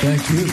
Thank you.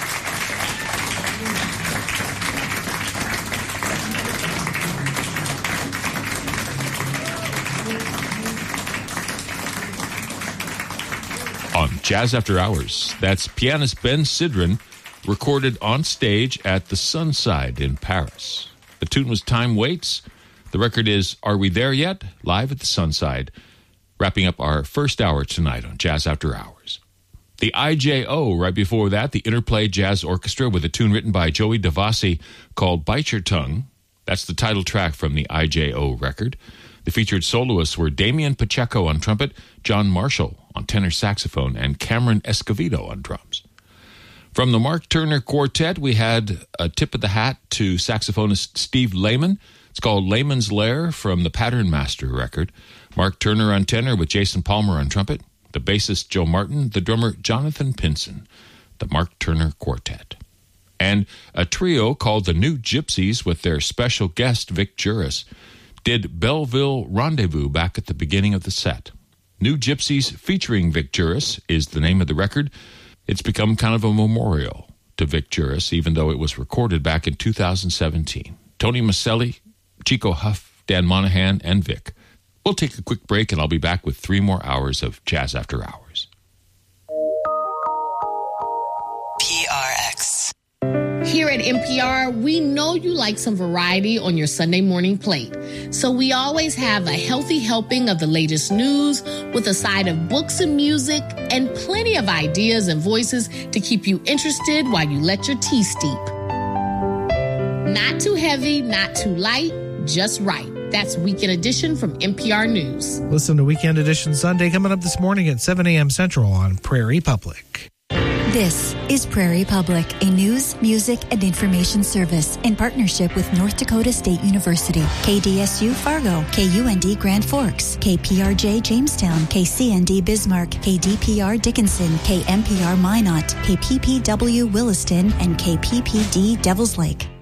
On Jazz After Hours, that's pianist Ben Sidran, recorded on stage at the Sunside in Paris. The tune was Time Waits. The record is Are We There Yet? Live at the Sunside, wrapping up our first hour tonight on Jazz After Hours. The IJO, right before that, the Interplay Jazz Orchestra with a tune written by Joey Devassi called Bite Your Tongue. That's the title track from the IJO record. The featured soloists were Damian Pacheco on trumpet, John Marshall on tenor saxophone, and Cameron Escovedo on drums. From the Mark Turner Quartet, we had a tip of the hat to saxophonist Steve Lehman. It's called Lehman's Lair from the Pattern Master record. Mark Turner on tenor with Jason Palmer on trumpet, the bassist Joe Martin, the drummer Jonathan Pinson, the Mark Turner Quartet. And a trio called the New Gypsies with their special guest Vic Juris did Belleville Rendezvous back at the beginning of the set. New Gypsies featuring Vic Juris is the name of the record. It's become kind of a memorial to Vic Juris, even though it was recorded back in 2017. Tony Maselli, Chico Huff, Dan Monahan, and Vic. We'll take a quick break, and I'll be back with 3 more hours of Jazz After Hours. PRX. Here at NPR, we know you like some variety on your Sunday morning plate. So we always have a healthy helping of the latest news with a side of books and music and plenty of ideas and voices to keep you interested while you let your tea steep. Not too heavy, not too light, just right. That's Weekend Edition from NPR News. Listen to Weekend Edition Sunday coming up this morning at 7 a.m. Central on Prairie Public. This is Prairie Public, a news, music, and information service in partnership with North Dakota State University, KDSU Fargo, KUND Grand Forks, KPRJ Jamestown, KCND Bismarck, KDPR Dickinson, KMPR Minot, KPPW Williston, and KPPD Devils Lake.